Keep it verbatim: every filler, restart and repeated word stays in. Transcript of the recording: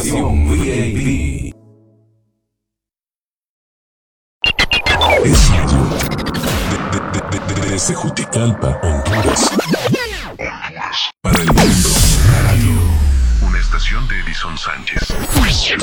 Estación V I P. Es radio. De, de, de, de, desde Juticalpa, Honduras. Honduras. Para el mundo. Radio. Una estación de Edison Sánchez.